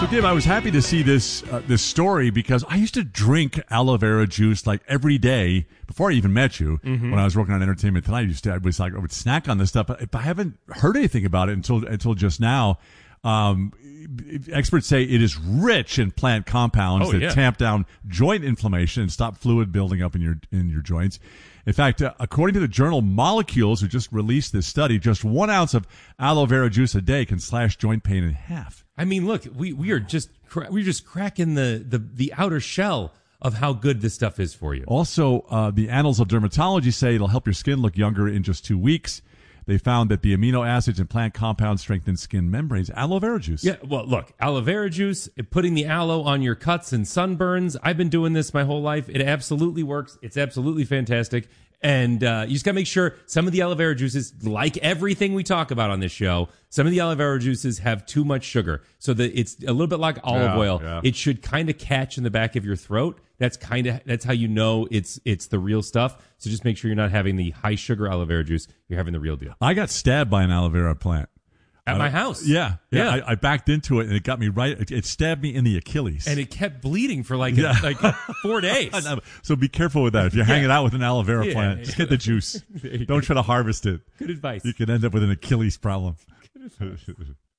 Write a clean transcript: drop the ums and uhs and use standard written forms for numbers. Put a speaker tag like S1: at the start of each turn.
S1: So, Dave, I was happy to see this story because I used to drink aloe vera juice like every day before I even met you. When I was working on Entertainment Tonight, I would snack on this stuff, but I haven't heard anything about it until just now. Experts say it is rich in plant compounds that tamp down joint inflammation and stop fluid building up in your joints. In fact, according to the journal Molecules, who just released this study, just 1 ounce of aloe vera juice a day can slash joint pain in half.
S2: I mean, look, we're just cracking the outer shell of how good this stuff is for you.
S1: Also, the Annals of Dermatology say it'll help your skin look younger in just 2 weeks. They found that the amino acids and plant compounds strengthen skin membranes. Aloe vera juice.
S2: Yeah, well, look, aloe vera juice, putting the aloe on your cuts and sunburns. I've been doing this my whole life. It absolutely works. It's absolutely fantastic. And you just got to make sure some of the aloe vera juices, like everything we talk about on this show, some of the aloe vera juices have too much sugar. So that it's a little bit like olive oil. Yeah. It should kind of catch in the back of your throat. That's how you know it's the real stuff. So just make sure you're not having the high sugar aloe vera juice. You're having the real deal.
S1: I got stabbed by an aloe vera plant.
S2: At my house.
S1: Yeah. I backed into it, and it got me right. It stabbed me in the Achilles.
S2: And it kept bleeding for like 4 days.
S1: So be careful with that. If you're hanging out with an aloe vera plant, just get the juice. Don't try to harvest it.
S2: Good advice.
S1: You can end up with an Achilles problem.